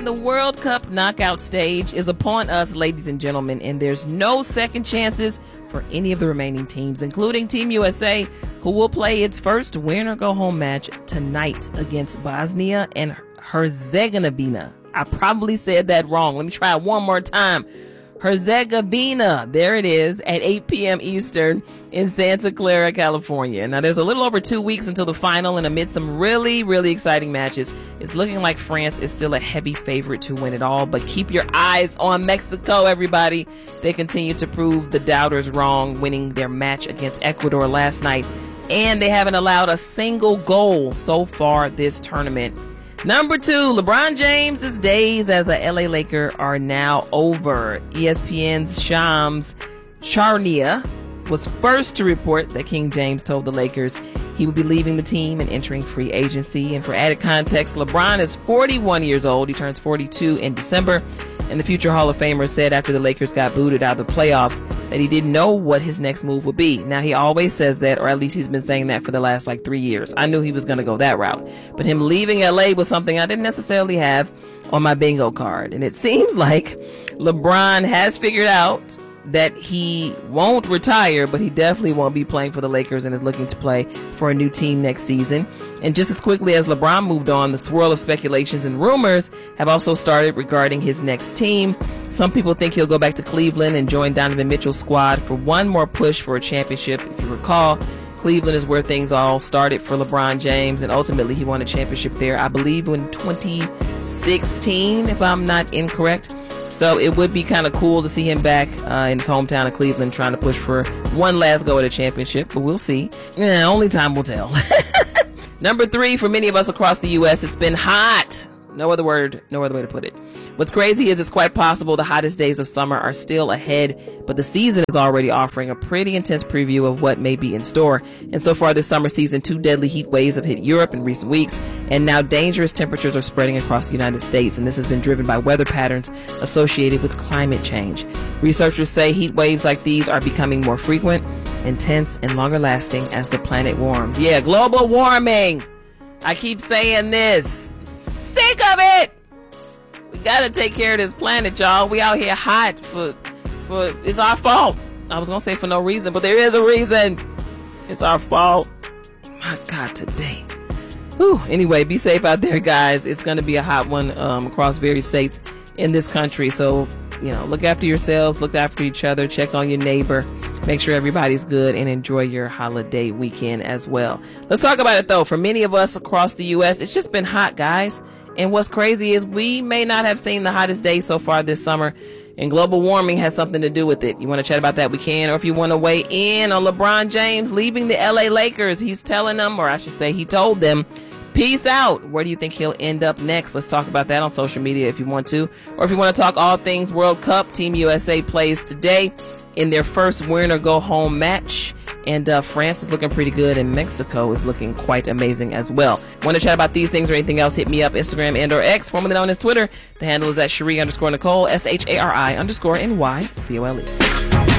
the World Cup knockout stage is upon us, ladies and gentlemen, and there's no second chances for any of the remaining teams, including Team USA, who will play its first win-or-go-home match tonight against Bosnia and Herzegovina. I probably said that wrong. Let me try it one more time. Herzegovina. There it is at 8 p.m. Eastern in Santa Clara, California. Now, there's a little over 2 weeks until the final, and amid some really, really exciting matches, it's looking like France is still a heavy favorite to win it all. But keep your eyes on Mexico, everybody. They continue to prove the doubters wrong, winning their match against Ecuador last night, and they haven't allowed a single goal so far this tournament. Number 2, LeBron James's days as a LA Laker are now over. ESPN's Shams Charania was first to report that King James told the Lakers he would be leaving the team and entering free agency. And for added context, LeBron is 41 years old. He turns 42 in December. And the future Hall of Famer said after the Lakers got booted out of the playoffs that he didn't know what his next move would be. Now, he always says that, or at least he's been saying that for the last 3 years. I knew he was going to go that route. But him leaving LA was something I didn't necessarily have on my bingo card. And it seems like LeBron has figured out that he won't retire, but he definitely won't be playing for the Lakers and is looking to play for a new team next season. And just as quickly as LeBron moved on, the swirl of speculations and rumors have also started regarding his next team. Some people think he'll go back to Cleveland and join Donovan Mitchell's squad for one more push for a championship. If you recall, Cleveland is where things all started for LeBron James, and ultimately he won a championship there, I believe, in 2016, if I'm not incorrect. So it would be kind of cool to see him back in his hometown of Cleveland trying to push for one last go at a championship, but we'll see. Only time will tell. Number 3, for many of us across the U.S., it's been hot. No other way to put it. What's crazy is it's quite possible the hottest days of summer are still ahead, but the season is already offering a pretty intense preview of what may be in store. And so far this summer season, 2 deadly heat waves have hit Europe in recent weeks, and now dangerous temperatures are spreading across the United States, and this has been driven by weather patterns associated with climate change. Researchers say heat waves like these are becoming more frequent, intense, and longer lasting as the planet warms. Yeah, global warming. I keep saying this. Sick of it. We gotta take care of this planet, y'all. We out here hot for it's our fault. I was gonna say for no reason, but there is a reason. It's our fault. My God, today. Whew. Anyway, be safe out there, guys. It's gonna be a hot one across various states in this country. So, look after yourselves, look after each other, check on your neighbor, make sure everybody's good, and enjoy your holiday weekend as well. Let's talk about it, though. For many of us across the U.S., it's just been hot, guys. And what's crazy is we may not have seen the hottest day so far this summer, and global warming has something to do with it. You want to chat about that? We can. Or if you want to weigh in on LeBron James leaving the LA Lakers, he's telling them, or I should say he told them, peace out. Where do you think he'll end up next? Let's talk about that on social media if you want to. Or if you want to talk all things World Cup, Team USA plays today in their first win-or-go-home match. And France is looking pretty good, and Mexico is looking quite amazing as well. Want to chat about these things or anything else, hit me up, Instagram and or X, formerly known as Twitter. The handle is at Cherie_Nicole, SHARI_NYCOLE.